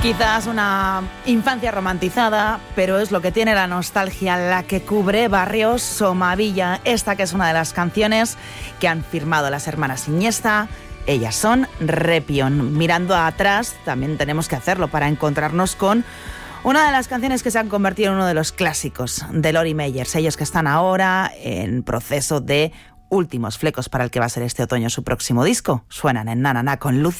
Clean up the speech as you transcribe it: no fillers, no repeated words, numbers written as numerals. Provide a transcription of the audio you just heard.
Quizás una infancia romantizada, pero es lo que tiene la nostalgia, la que cubre Barrios Somavilla. Esta que es una de las canciones que han firmado las hermanas Iniesta. Ellas son Repion. Mirando atrás, también tenemos que hacerlo para encontrarnos con una de las canciones que se han convertido en uno de los clásicos de Lori Meyers. Ellos que están ahora en proceso de últimos flecos para el que va a ser este otoño su próximo disco. Suenan en Na Na Na con Luces.